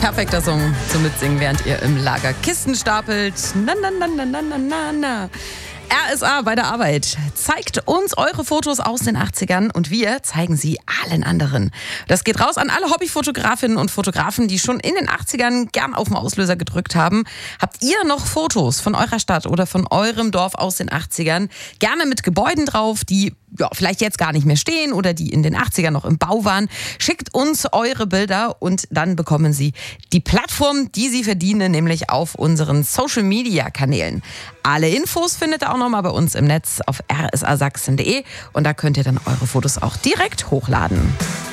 Perfekter Song zum Mitsingen, während ihr im Lager Kisten stapelt. Na, na, na, na, na, na, na. RSA bei der Arbeit. Zeigt uns eure Fotos aus den 80ern und wir zeigen sie allen anderen. Das geht raus an alle Hobbyfotografinnen und Fotografen, die schon in den 80ern gern auf den Auslöser gedrückt haben. Habt ihr noch Fotos von eurer Stadt oder von eurem Dorf aus den 80ern? Gerne mit Gebäuden drauf, die vielleicht jetzt gar nicht mehr stehen oder die in den 80ern noch im Bau waren. Schickt uns eure Bilder und dann bekommen sie die Plattform, die sie verdienen, nämlich auf unseren Social-Media-Kanälen. Alle Infos findet ihr auch nochmal bei uns im Netz auf rsasachsen.de und da könnt ihr dann eure Fotos auch direkt hochladen.